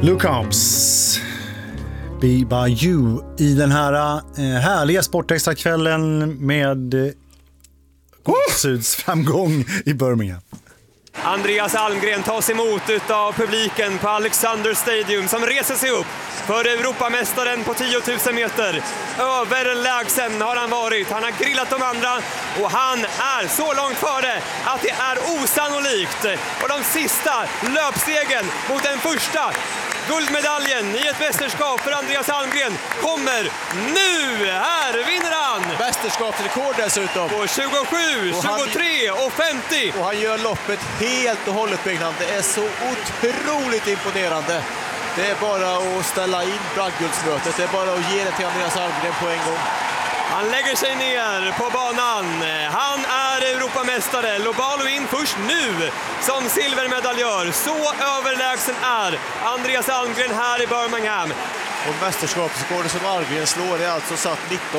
Luke Hobbs, Be By You i den här härliga sportextrakvällen med Syds framgång i Birmingham. Andreas Almgren tas emot av publiken på Alexander Stadium som reser sig upp för Europamästaren på 10 000 meter. Överlägsen har han varit. Han har grillat de andra och han är så långt före att det är osannolikt. Och de sista löpstegen mot den första guldmedaljen i ett mästerskap för Andreas Almgren kommer nu. Här vinner han! Mästerskapsrekord dessutom. På 27, 23 och 50. Och han gör loppet helt och hållet, Bengtsson. Det är så otroligt imponerande. Det är bara att ställa in bragdguldsmötet. Det är bara att ge det till Andreas Almgren på en gång. Han lägger sig ner på banan. Han är Europamästare. Lobalo in först nu som silvermedaljör. Så överlägsen är Andreas Almgren här i Birmingham. Och mästerskapsrekordet som Almgren slår är alltså satt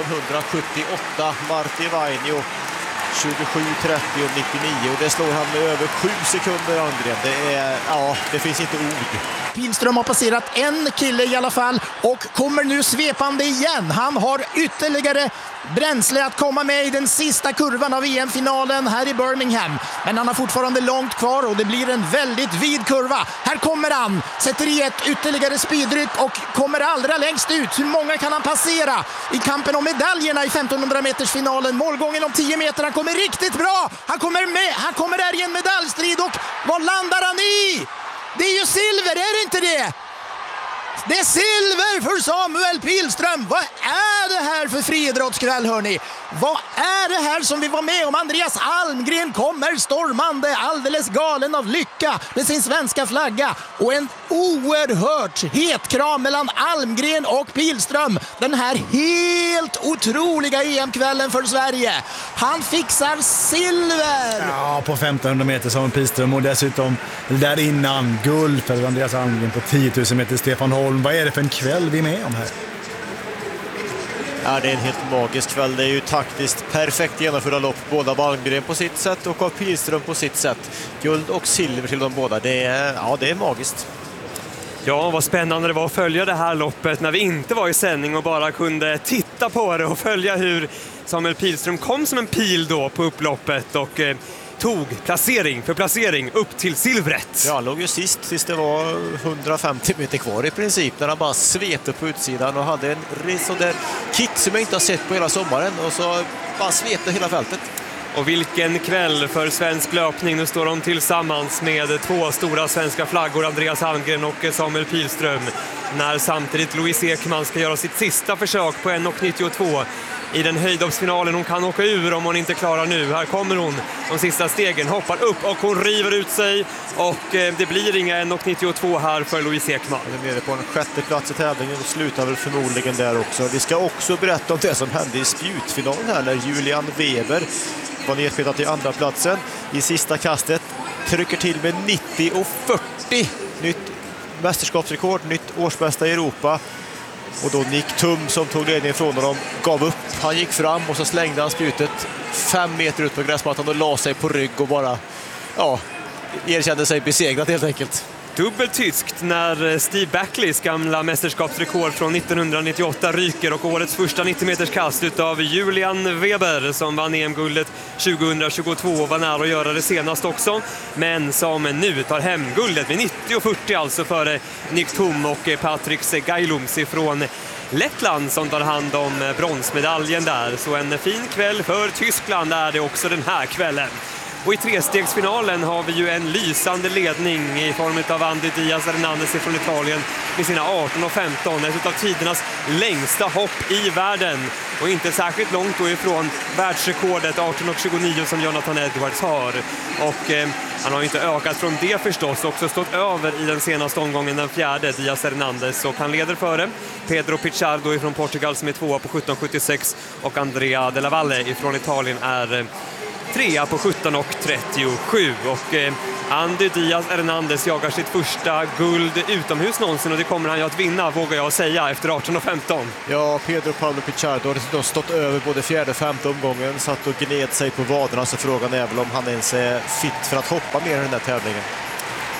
1978. Marti Vainio 27:30 och 99. Och det slår han med över 7 sekunder, Almgren. Det finns inte ord. Pilström har passerat en kille i alla fall och kommer nu svepande igen. Han har ytterligare bränsle att komma med i den sista kurvan av EM-finalen här i Birmingham. Men han har fortfarande långt kvar och det blir en väldigt vid kurva. Här kommer han, sätter i ett ytterligare speedryck och kommer allra längst ut. Hur många kan han passera i kampen om medaljerna i 1500 meters finalen? Målgången om 10 meter, han kommer riktigt bra. Han kommer med, han kommer där i en medaljstrid och vad landar han i? Det är ju silver, är det inte det? Det är silver för Samuel Pilström. Vad är det här för friidrottskväll, hörni? Vad är det här som vi var med om? Andreas Almgren kommer stormande, alldeles galen av lycka med sin svenska flagga. Och en oerhört het kram mellan Almgren och Pilström. Den här helt otroliga EM-kvällen för Sverige. Han fixar silver! Ja, på 1500 meter som Pilström och dessutom där innan guld för Andreas Almgren på 10 000 meter Stefan Holm. Vad är det för en kväll vi är med om här? Ja, det är en helt magisk kväll. Det är ju taktiskt perfekt genomförda lopp. Båda Almgren på sitt sätt och av Pilström på sitt sätt. Guld och silver till de båda. Det är magiskt. Ja, vad spännande det var att följa det här loppet när vi inte var i sändning och bara kunde titta på det och följa hur Samuel Pilström kom som en pil då på upploppet och tog placering för placering upp till silvret. Ja, han låg ju sist det var 150 meter kvar i princip när han bara svepte på utsidan och hade en sån där kick som jag inte har sett på hela sommaren och så bara svepte hela fältet. Och vilken kväll för svensk löpning. Nu står de tillsammans med två stora svenska flaggor, Andreas Almgren och Samuel Pilström. När samtidigt Louise Ekman ska göra sitt sista försök på 1,92 i den höjdhoppsfinalen. Hon kan åka ur om hon inte klarar nu. Här kommer hon, de sista stegen, hoppar upp och hon river ut sig. Och det blir inga 1,92 här för Louise Ekman. Den är nere på en sjätte plats i tävlingen och slutar väl förmodligen där också. Vi ska också berätta om det som hände i spjutfinalen här när Julian Weber var nedspelad till andra platsen. I sista kastet trycker till med 90,40. Nytt mästerskapsrekord, nytt årsbästa i Europa. Och då Nick Tum som tog ledningen från honom gav upp. Han gick fram och så slängde han spjutet 5 meter ut på gräsmattan och la sig på rygg och bara erkände sig besegrad helt enkelt. Dubbelt tyskt när Steve Backleys gamla mästerskapsrekord från 1998 ryker och årets första 90 meters kast utav Julian Weber som vann EM-guldet 2022 och var nära att göra det senast också, men som nu tar hem guldet med 90,40 alltså före Nick Tum och Patriks Gailums ifrån Lettland som tar hand om bronsmedaljen där. Så en fin kväll för Tyskland är det också den här kvällen. Och i trestegsfinalen har vi ju en lysande ledning i form av Andy Diaz Hernandez från Italien med sina 18,15. Ett av tidernas längsta hopp i världen. Och inte särskilt långt då ifrån världsrekordet 18,29 som Jonathan Edwards har. Och han har ju inte ökat från det förstås. Också stått över i den senaste omgången, den fjärde, Diaz Hernandez. Och han leder före Pedro Pichardo från Portugal som är tvåa på 17,76. Och Andrea Della Valle från Italien är trea på 17,37 och Andy Diaz Hernandez jagar sitt första guld utomhus någonsin och det kommer han ju att vinna, vågar jag säga, efter 18,15. Ja, Pedro Pablo Pichardo har stått över både fjärde och femte omgången, satt och gned sig på vaderna, så frågan är väl om han ens är fit för att hoppa mer i den här tävlingen.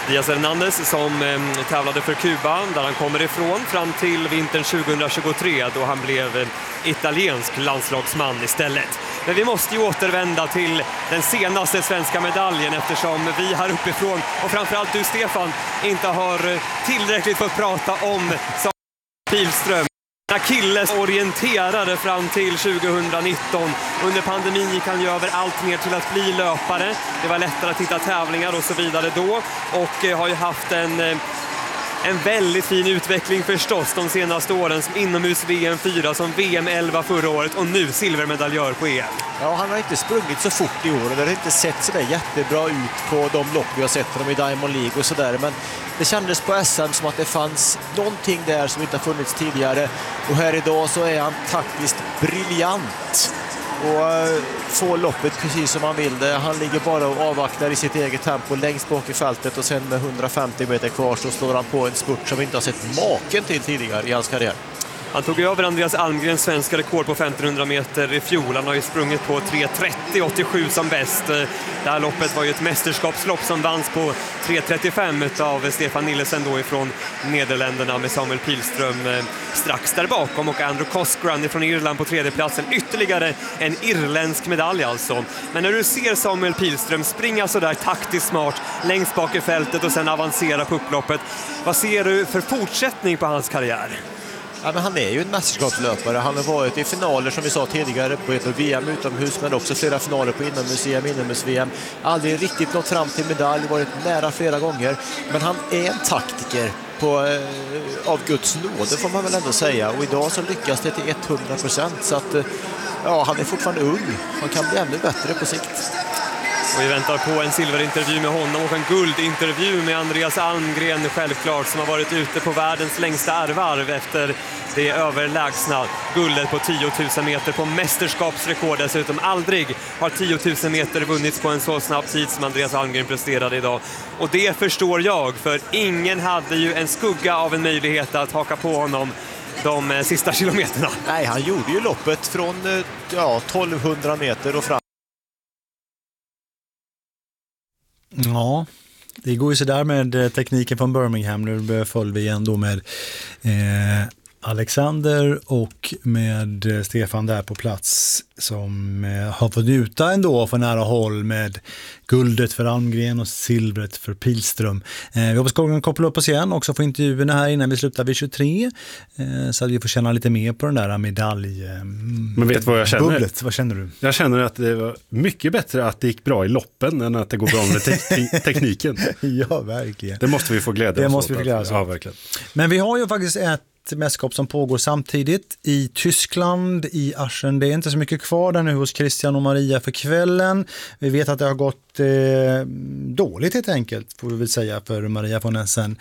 Díaz Hernández som tävlade för Kuba, där han kommer ifrån, fram till vintern 2023 då han blev italiensk landslagsman istället. Men vi måste ju återvända till den senaste svenska medaljen eftersom vi här uppifrån och framförallt du Stefan inte har tillräckligt fått prata om Samuel Pihlström. Achilles orienterade fram till 2019. Under pandemin gick han ju över allt mer till att bli löpare. Det var lättare att hitta tävlingar och så vidare då. Och har ju haft en väldigt fin utveckling förstås de senaste åren, som inomhus VM 4, som VM 11 förra året och nu silvermedaljör på EM. Ja, han har inte sprungit så fort i år och det har inte sett så där jättebra ut på de lopp vi har sett från i Diamond League och sådär. Men det kändes på SM som att det fanns någonting där som inte har funnits tidigare. Och här idag så är han taktiskt briljant och får loppet precis som han vill det. Han ligger bara och avvaktar i sitt eget tempo längst bak i fältet och sen med 150 meter kvar så slår han på en spurt som vi inte har sett maken till tidigare i hans karriär. Han tog över Andreas Almgrens svenska rekord på 1500 meter i fjol. Han har ju sprungit på 3:30,87 som bäst. Det här loppet var ju ett mästerskapslopp som vanns på 3:35 av Stefan Nillesen då ifrån Nederländerna, med Samuel Pihlström strax där bakom och Andrew Cosgrane från Irland på tredjeplatsen. Ytterligare en irländsk medalj alltså. Men när du ser Samuel Pihlström springa så där taktiskt smart längst bak i fältet och sen avancera på upploppet, vad ser du för fortsättning på hans karriär? Ja, men han är ju en mästerskapslöpare. Han har varit i finaler som vi sa tidigare på ett VM utomhus, men också flera finaler på inomhus-VM. Aldrig riktigt nått fram till medalj, varit nära flera gånger. Men han är en taktiker av Guds nåde får man väl ändå säga. Och idag så lyckas det till 100%. Så att ja, han är fortfarande ung. Han kan bli ännu bättre på sikt. Och vi väntar på en silverintervju med honom och en guldintervju med Andreas Almgren självklart, som har varit ute på världens längsta ärvarv efter det överlägsna guldet på 10 000 meter på mästerskapsrekord. Dessutom aldrig har 10 000 meter vunnits på en så snabb tid som Andreas Almgren presterade idag. Och det förstår jag, för ingen hade ju en skugga av en möjlighet att haka på honom de sista kilometerna. Nej, han gjorde ju loppet från 1200 meter och fram. Ja, det går ju så där med tekniken från Birmingham. Nu följer vi ändå med Alexander och med Stefan där på plats, som har fått njuta ändå för nära håll med guldet för Almgren och silvret för Pihlström. Vi hoppas att koppla upp oss igen också för intervjuerna här innan vi slutar vid 23, så att vi får känna lite mer på den där medalj. Men vet vad jag känner? Bubblet. Vad känner du? Jag känner att det var mycket bättre att det gick bra i loppen än att det går bra med tekniken. Ja, verkligen. Det måste vi få glädja oss åt. Ja, verkligen. Men vi har ju faktiskt ett mästerskap som pågår samtidigt i Tyskland, i Aschen. Det är inte så mycket kvar där nu hos Christian och Maria för kvällen. Vi vet att det har gått dåligt helt enkelt, får vi väl säga, för Maria von Essen.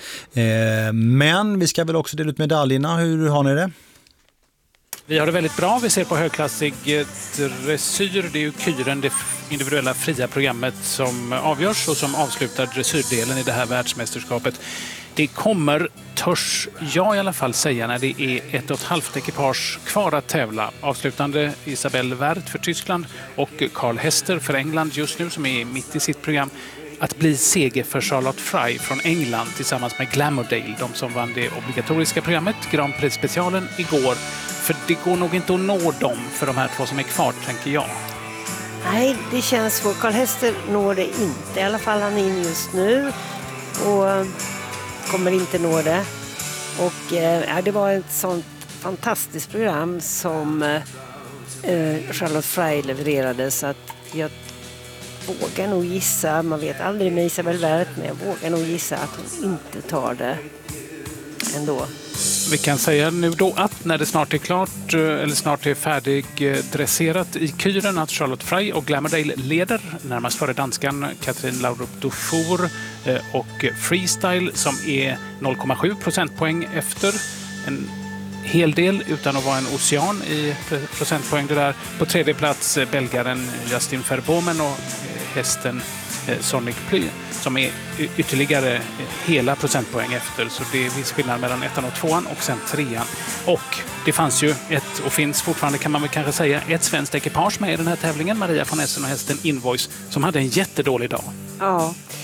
Men vi ska väl också dela ut medaljerna. Hur har ni det? Vi har det väldigt bra. Vi ser på högklassig dressyr. Det är ju Kyren, det individuella fria programmet, som avgörs och som avslutar dressyrdelen i det här världsmästerskapet. Det kommer, törs jag i alla fall säga, när det är 1,5 ekipage kvar att tävla. Avslutande Isabelle Werth för Tyskland och Carl Hester för England just nu, som är mitt i sitt program, att bli seger för Charlotte Fry från England tillsammans med Glamourdale, de som vann det obligatoriska programmet, Grand Prix-specialen igår. För det går nog inte att nå dem för de här två som är kvar, tänker jag. Nej, det känns svårt. Carl Hester når det inte. I alla fall han är in just nu och kommer inte nå det. Och det var ett sånt fantastiskt program som Charlotte Fry levererade, så att jag vågar nog gissa, man vet aldrig med Isabelle Werth, men jag vågar nog gissa att hon inte tar det ändå. Vi kan säga nu då att när det snart är klart, eller snart är färdigdresserat i Kyren, att Charlotte Fry och Glamourdale leder, närmast före danskan Katrin Laurup Dufour och Freestyle som är 0,7 procentpoäng efter. En hel del utan att vara en ocean i procentpoäng det där. På tredje plats belgaren Justin Verbomen och hästen Sonic Ply som är ytterligare hela procentpoäng efter, så det är viss skillnad mellan 1:an och 2:an och sen 3:an. Och det fanns ju och finns fortfarande, kan man väl kanske säga, ett svenskt ekipage med i den här tävlingen, Maria von Essen och hästen Invoice, som hade en jättedålig dag. Ja,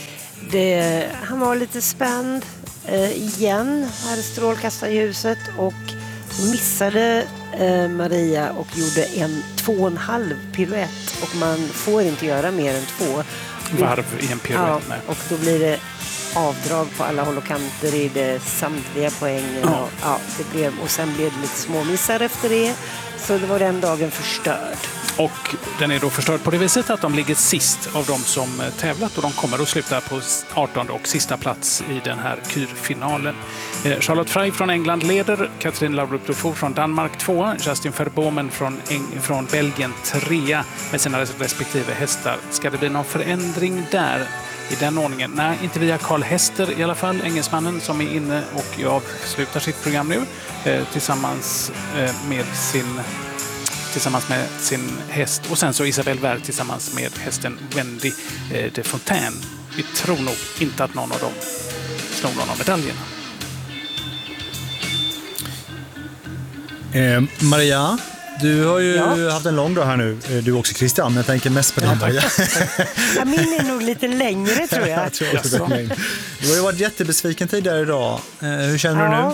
Han var lite spänd igen här i strålkastarljuset och missade Maria och gjorde en 2,5 piruett och man får inte göra mer än 2 varv i en piruett. Ja, och då blir det avdrag på alla håll och kanter i det samtliga poängen. Ja. Och sen blev det lite småmissar efter det. Så det var den dagen förstörd. Och den är då förstörd på det viset att de ligger sist av de som tävlat och de kommer att sluta på 18 och sista plats i den här kyrfinalen. Charlotte Frey från England leder, Catherine Laudrup-Dufour från Danmark 2, Justin Verbomen från Belgien 3 med sina respektive hästar. Ska det bli någon förändring där i den ordningen? Nej, inte via Karl Hester i alla fall, engelsmannen som är inne och avslutar sitt program nu tillsammans med sin häst och sen så Isabelle Wert tillsammans med hästen Wendy de Fontaine. Vi tror nog inte att någon av dem slår någon av medaljerna. Maria, du har ju haft en lång dag här nu. Du också Christian, men jag tänker mest på din Maria. Min är nog lite längre tror jag. Du har ju varit jättebesviken tidigare idag. Hur känner du nu?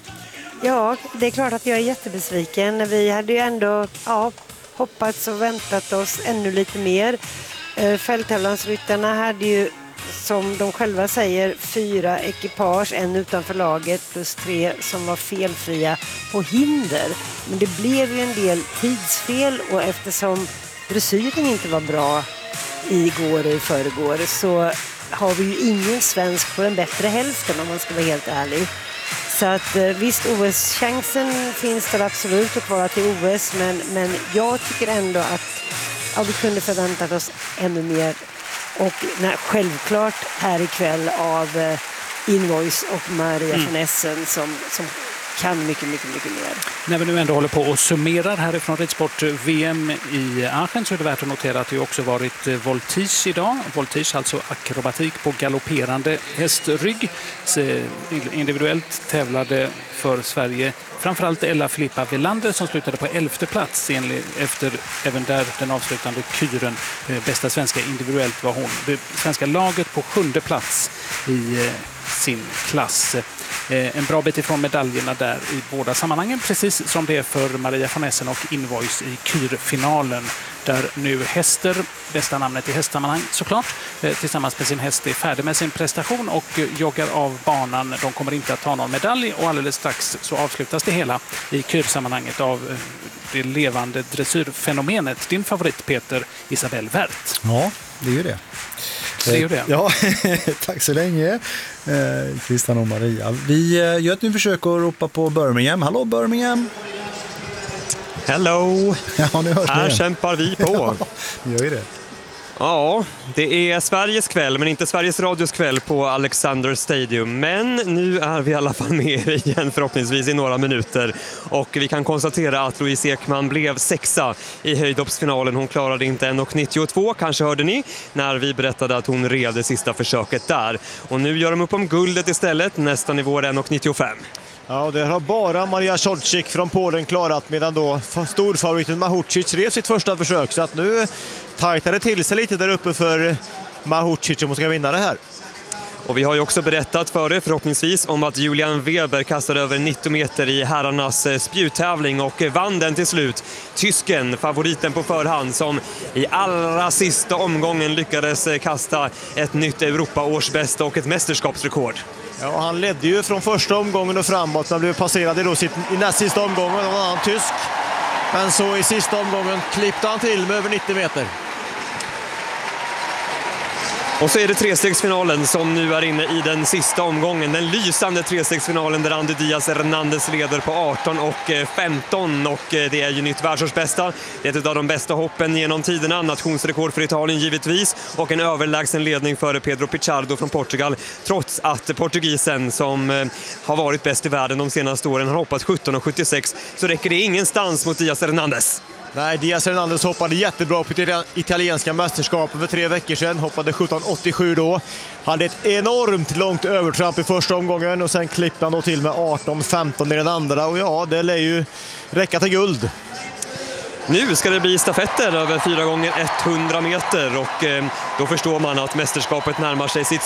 Ja, det är klart att jag är jättebesviken. Vi hade ju ändå hoppats och väntat oss ännu lite mer. Fälttävlansryttarna hade ju, som de själva säger, 4 ekipage, en utanför laget plus 3 som var felfria på hinder. Men det blev ju en del tidsfel och eftersom dressyren inte var bra igår och i förrgår så har vi ju ingen svensk på den bättre hälften om man ska vara helt ärlig. Så att visst, OS-chansen finns där absolut att kvala till OS, men jag tycker ändå att vi kunde förväntat oss ännu mer. Och självklart här ikväll av Invoice och Maria von Essen som kan mycket mer. När vi nu ändå håller på och summerar härifrån ridsport-VM i Aachen så är det värt att notera att det också varit voltige idag. Voltige, alltså akrobatik på galopperande hästrygg. Individuellt tävlade för Sverige framförallt Ella Filippa Welander som slutade på 11:e plats efter även där den avslutande kyren. Bästa svenska individuellt var hon. Det svenska laget på 7:e plats i sin klass. En bra bit ifrån medaljerna där i båda sammanhangen, precis som det är för Maria von Essen och Invoice i kyrfinalen, där nu Hester, bästa namnet i hästsammanhang såklart, tillsammans med sin häst är färdig med sin prestation och joggar av banan. De kommer inte att ta någon medalj och alldeles strax så avslutas det hela i kyrsammanhanget av det levande dressyrfenomenet. Din favorit Peter, Isabelle Wert. Ja, det är ju det. Det är ju det. Ja, tack så länge Christian och Maria. Vi gör ett nytt försök att ropa på Birmingham. Hallå Birmingham! Hello! Ja, nu hörs här kämpar vi på. Ja, vi gör ju det. Ja, det är Sveriges kväll, men inte Sveriges Radios kväll på Alexander Stadium. Men nu är vi i alla fall med igen förhoppningsvis i några minuter. Och vi kan konstatera att Louise Ekman blev 6:a i höjdhoppsfinalen. Hon klarade inte 1,92, kanske hörde ni, när vi berättade att hon red det sista försöket där. Och nu gör de upp om guldet istället, nästa nivå 1,95. Ja, det har bara Maria Szolczyk från Polen klarat, medan då storfavoriten Mahučić rev sitt första försök. Så att nu tajtar det till sig lite där uppe för Mahučić om hon ska vinna det här. Och vi har ju också berättat för det förhoppningsvis om att Julian Weber kastade över 90 meter i herrarnas spjuttävling och vann den till slut. Tysken, favoriten på förhand, som i allra sista omgången lyckades kasta ett nytt Europaårsbästa och ett mästerskapsrekord. Ja, han ledde ju från första omgången och framåt. Han blev passerad i näst sista omgången av en annan tysk. Men så i sista omgången klippte han till med över 90 meter. Och så är det trestegsfinalen som nu är inne i den sista omgången. Den lysande trestegsfinalen där Andy Diaz Hernandez leder på 18 och 15. Och det är ju nytt världsårsbästa. Det är ett av de bästa hoppen genom tiderna. Nationsrekord för Italien givetvis. Och en överlägsen ledning för Pedro Pichardo från Portugal. Trots att portugisen som har varit bäst i världen de senaste åren har hoppat 17,76 så räcker det ingenstans mot Diaz Hernandez. Nej, Diaz Hernandez hoppade jättebra på det italienska mästerskapet för 3 veckor sedan. Hoppade 17,87 då. Hade ett enormt långt övertramp i första omgången och sen klippte han då till med 18,15 i den andra. Och ja, det lär ju räcka till guld. Nu ska det bli stafetter över 4 gånger 100 meter och då förstår man att mästerskapet närmar sig sitt